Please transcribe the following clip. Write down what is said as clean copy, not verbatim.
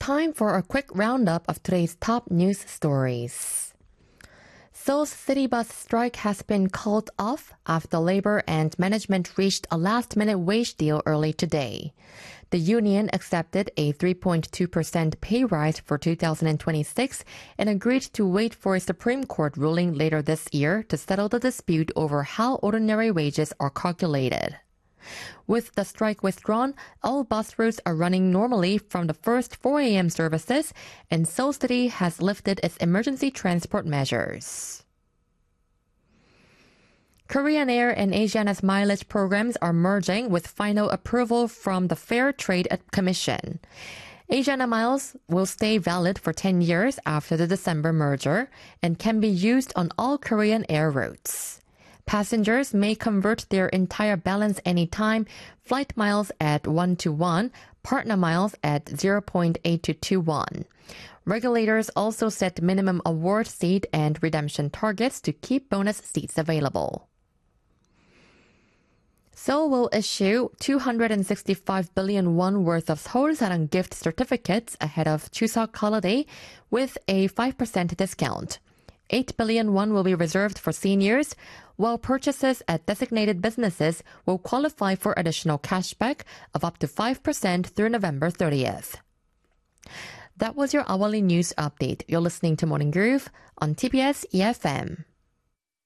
time for a quick roundup of today's top news stories. Seoul's city bus strike has been called off after labor and management reached a last-minute wage deal early today. The union accepted a 3.2% pay rise for 2026 and agreed to wait for a Supreme Court ruling later this year to settle the dispute over how ordinary wages are calculated. With the strike withdrawn, all bus routes are running normally from the first 4 a.m. services, and Seoul City has lifted its emergency transport measures. Korean Air and Asiana's mileage programs are merging with final approval from the Fair Trade Commission. Asiana Miles will stay valid for 10 years after the December merger and can be used on all Korean Air routes. Passengers may convert their entire balance anytime, flight miles at 1-to-1, partner miles at 0.8221. Regulators also set minimum award seat and redemption targets to keep bonus seats available. Seoul will issue 265 billion won worth of Seoulsa랑 gift certificates ahead of Chuseok holiday with a 5% discount. 8 billion won will be reserved for seniors, while purchases at designated businesses will qualify for additional cashback of up to 5% through November 30th. That was your hourly news update. You're listening to Morning Groove on TBS EFM.